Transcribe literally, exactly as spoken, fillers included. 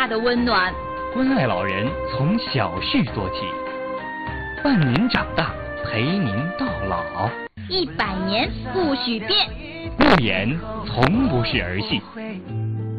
大的温暖。 关爱老人从小事做起，伴您长大，陪您到老。 一百年不许变， 诺言从不是儿戏。